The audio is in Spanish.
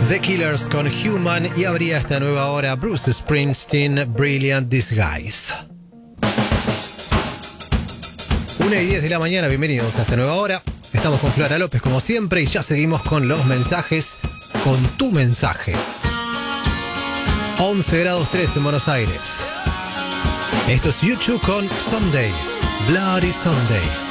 The Killers con Human y abría esta nueva hora Bruce Springsteen, Brilliant Disguise. 1:10 de la mañana, bienvenidos a esta nueva hora. Estamos con Flora López como siempre y ya seguimos con los mensajes, con tu mensaje. 11 grados 3 en Buenos Aires. Esto es YouTube con Someday, Bloody Sunday.